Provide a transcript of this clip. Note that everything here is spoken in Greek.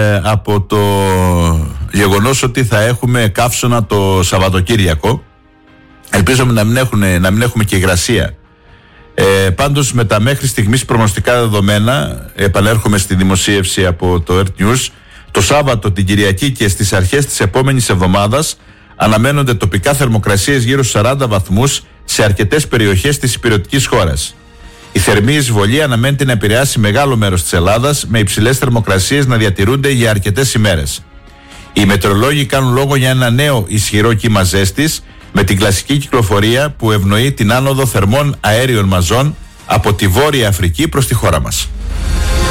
από το γεγονός ότι θα έχουμε καύσωνα το Σαββατοκύριακο. Ελπίζουμε να μην έχουμε και υγρασία. Πάντως με τα μέχρι στιγμής προγνωστικά δεδομένα, επανέρχομαι στη δημοσίευση από το Earth News, το Σάββατο, την Κυριακή και στις αρχές της επόμενης εβδομάδας αναμένονται τοπικά θερμοκρασίες γύρω στους 40 βαθμούς σε αρκετές περιοχές της υπηρετικής χώρας. Η θερμή εισβολή αναμένεται να επηρεάσει μεγάλο μέρος της Ελλάδας, με υψηλές θερμοκρασίες να διατηρούνται για αρκετές ημέρες. Οι μετεωρολόγοι κάνουν λόγο για ένα νέο ισχυρό κύμα ζέστης, με την κλασική κυκλοφορία που ευνοεί την άνοδο θερμών αέριων μαζών από τη Βόρεια Αφρική προς τη χώρα μας.